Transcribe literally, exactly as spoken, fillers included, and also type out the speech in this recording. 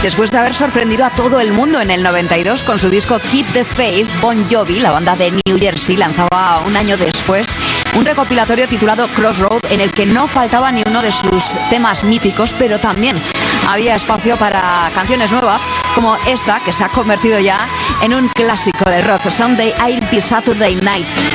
Después de haber sorprendido a todo el mundo en el noventa y dos con su disco Keep the Faith, Bon Jovi, la banda de New Jersey, lanzaba un año después un recopilatorio titulado Crossroad, en el que no faltaba ni uno de sus temas míticos, pero también había espacio para canciones nuevas, como esta, que se ha convertido ya en un clásico del rock, Someday I'll Be Saturday Night.